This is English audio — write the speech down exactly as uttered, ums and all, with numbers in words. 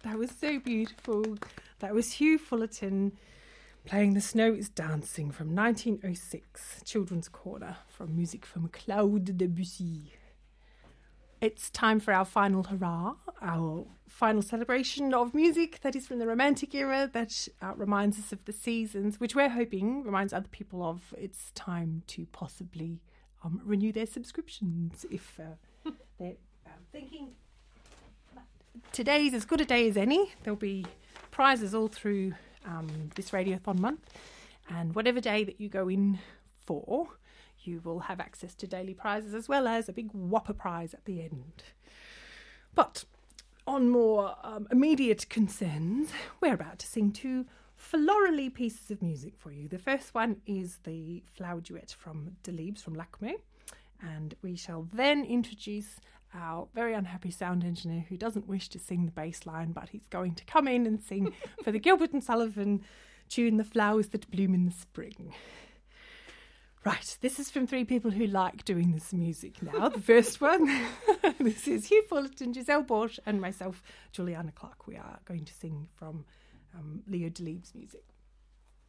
That was so beautiful. That was Hugh Fullerton playing The Snow is Dancing from nineteen oh six, Children's Corner, from music from Claude Debussy. It's time for our final hurrah, our final celebration of music that is from the Romantic era, that uh, reminds us of the seasons, which we're hoping reminds other people of it's time to possibly um, renew their subscriptions if uh, they're uh, thinking today's as good a day as any. There'll be prizes all through um, this Radiothon month, and whatever day that you go in for, you will have access to daily prizes as well as a big whopper prize at the end. But on more um, immediate concerns, we're about to sing two florally pieces of music for you. The first one is the Flower Duet from Delibes, from Lacme, and we shall then introduce our very unhappy sound engineer who doesn't wish to sing the bass line, but he's going to come in and sing for the Gilbert and Sullivan tune, The Flowers That Bloom in the Spring. Right, this is from three people who like doing this music now. The first one, this is Hugh Fullerton, Giselle Borch, and myself, Juliana Clark. We are going to sing from um, Leo Delibes' music.